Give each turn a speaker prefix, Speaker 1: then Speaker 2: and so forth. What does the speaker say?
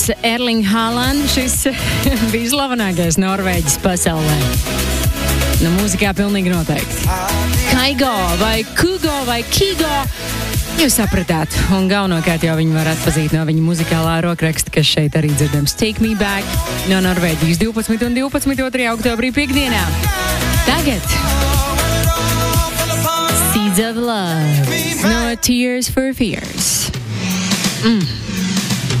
Speaker 1: Erling Haaland, šis vislavenākais norvēģis pasaulē. Nu, mūzikā pilnīgi noteikti. Kaigo vai Kugo vai Kigo, jūs sapratāt. Un galvenokārt jau viņi var atpazīt no viņa muzikālā rokraksta, kas šeit arī dzirdams. Take Me Back no Norvēģijas 12 un 12. 2. oktobrī piekdienā. Tagad Seeds of Love no Tears for Fears.